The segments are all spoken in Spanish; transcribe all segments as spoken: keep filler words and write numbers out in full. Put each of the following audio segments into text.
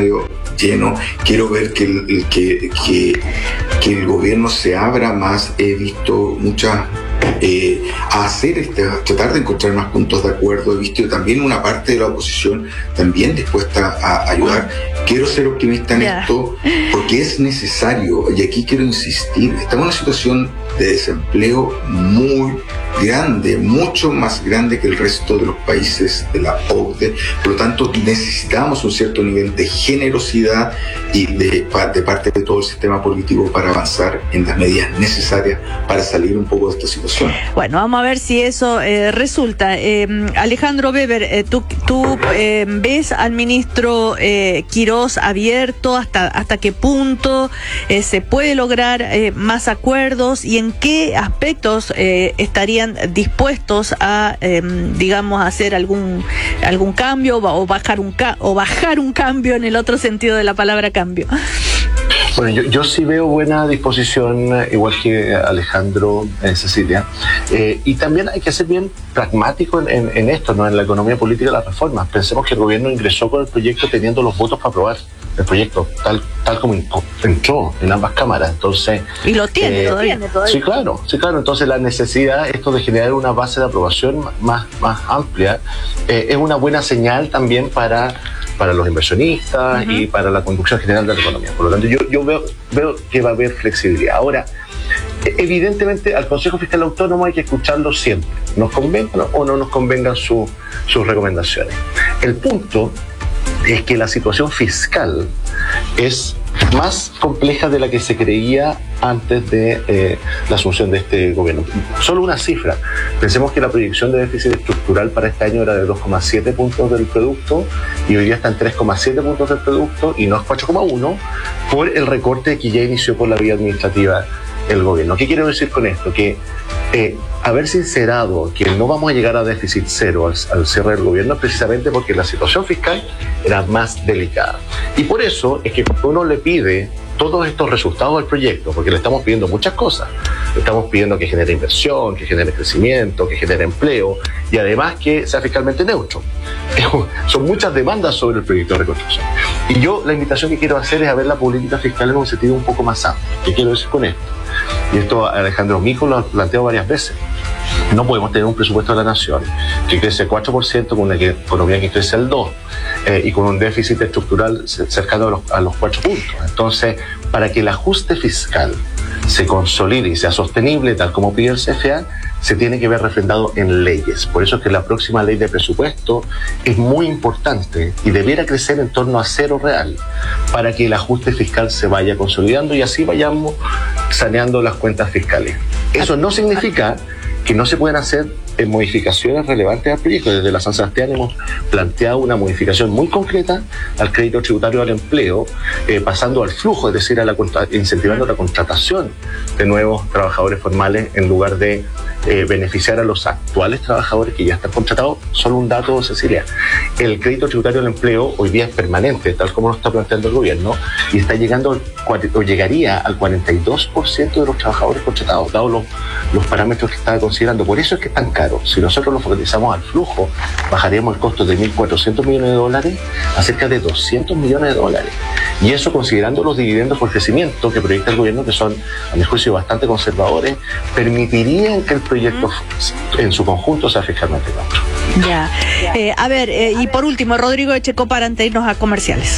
estadio lleno. Quiero ver que el, el, que, que, que el gobierno se abra más. He visto muchas eh, a hacer este, tratar de encontrar más puntos de acuerdo. He visto también una parte de la oposición también dispuesta a ayudar. Quiero ser optimista en yeah. esto porque es necesario, y aquí quiero insistir, estamos en una situación de desempleo muy grande, mucho más grande que el resto de los países de la O C D E. Por lo tanto, necesitamos un cierto nivel de generosidad y de, de parte de todo el sistema político para avanzar en las medidas necesarias para salir un poco de esta situación. Bueno, vamos a ver si eso eh, resulta. Eh, Alejandro Weber, eh, tú, tú eh, ves al ministro eh, Quirós abierto hasta, hasta qué punto eh, se puede lograr eh, más acuerdos y en qué aspectos eh, estarían dispuestos a, eh, digamos, hacer algún algún cambio o bajar un ca- o bajar un cambio en el otro sentido de la palabra cambio. Bueno, yo, yo sí veo buena disposición, igual que Alejandro, eh, Cecilia, eh, y también hay que ser bien pragmático en, en, en esto, ¿no? En la economía política de las reformas. Pensemos que el gobierno ingresó con el proyecto teniendo los votos para aprobar el proyecto, tal tal como entró en ambas cámaras. Entonces, y lo tiene, eh, todavía. todavía. Sí, claro, sí, claro. Entonces la necesidad, esto de generar una base de aprobación más, más amplia, eh, es una buena señal también para para los inversionistas uh-huh. y para la conducción general de la economía. Por lo tanto, yo, yo veo, veo que va a haber flexibilidad. Ahora, evidentemente, al Consejo Fiscal Autónomo hay que escucharlo siempre, nos convengan o no nos convengan su, sus recomendaciones. El punto es que la situación fiscal es más compleja de la que se creía antes de eh, la asunción de este gobierno. Solo una cifra. Pensemos que la proyección de déficit estructural para este año era de dos coma siete puntos del producto y hoy día está en tres coma siete puntos del producto y no es cuatro coma uno por el recorte que ya inició por la vía administrativa el gobierno. ¿Qué quiero decir con esto? Que eh, haber sincerado que no vamos a llegar a déficit cero al, al cierre del gobierno precisamente porque la situación fiscal era más delicada. Y por eso es que cuando uno le pide todos estos resultados del proyecto, porque le estamos pidiendo muchas cosas, le estamos pidiendo que genere inversión, que genere crecimiento, que genere empleo y además que sea fiscalmente neutro. Son muchas demandas sobre el proyecto de reconstrucción. Y yo la invitación que quiero hacer es a ver la política fiscal en un sentido un poco más amplio. ¿Qué quiero decir con esto? Y esto Alejandro Mico lo ha planteado varias veces. No podemos tener un presupuesto de la nación que crece cuatro por ciento con una economía que crece al dos por ciento eh, y con un déficit estructural cercano a los, a los cuatro puntos. Entonces, para que el ajuste fiscal se consolide y sea sostenible, tal como pide el C F A, se tiene que ver refrendado en leyes. Por eso es que la próxima ley de presupuesto es muy importante y debiera crecer en torno a cero real para que el ajuste fiscal se vaya consolidando y así vayamos saneando las cuentas fiscales. Eso no significa que no se pueden hacer eh, modificaciones relevantes al proyecto. Desde la San Sebastián hemos planteado una modificación muy concreta al crédito tributario al empleo, eh, pasando al flujo, es decir, a la contra- incentivando la contratación de nuevos trabajadores formales en lugar de eh, beneficiar a los actuales trabajadores que ya están contratados. Solo un dato, Cecilia. El crédito tributario al empleo hoy día es permanente, tal como lo está planteando el gobierno, y está llegando al, o llegaría al cuarenta y dos por ciento de los trabajadores contratados, dados los, los parámetros que estaba considerando. Por eso es que es tan caro. Si nosotros lo focalizamos al flujo, bajaríamos el costo de mil cuatrocientos millones de dólares a cerca de doscientos millones de dólares. Y eso considerando los dividendos por crecimiento que proyecta el gobierno, que son, a mi juicio, bastante conservadores, permitirían que el proyecto en su conjunto sea fiscalmente neutro. Ya. Eh, a ver, eh, y por último, Rodrigo Echecopar, antes de irnos a comerciales.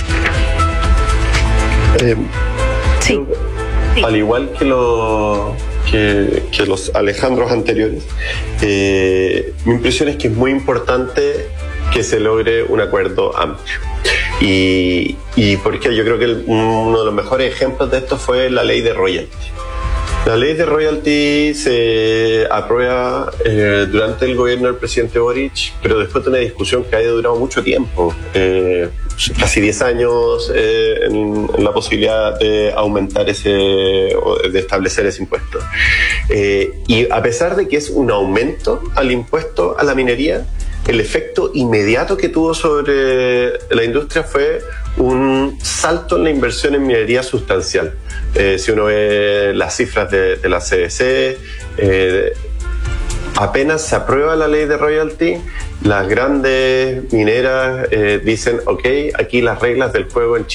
Eh, sí. sí. Al igual que lo... Que, que los Alejandros anteriores, eh, mi impresión es que es muy importante que se logre un acuerdo amplio. Y, y porque yo creo que el, uno de los mejores ejemplos de esto fue la ley de royalty. La ley de royalty se aprueba eh, durante el gobierno del presidente Boric, pero después de una discusión que haya durado mucho tiempo, eh, casi diez años eh, en, en la posibilidad de aumentar ese, o de establecer ese impuesto. Eh, y a pesar de que es un aumento al impuesto a la minería, el efecto inmediato que tuvo sobre la industria fue un salto en la inversión en minería sustancial. Eh, si uno ve las cifras de, de la C B C, eh, apenas se aprueba la ley de royalty, las grandes mineras eh, dicen, ok, aquí las reglas del juego en Chile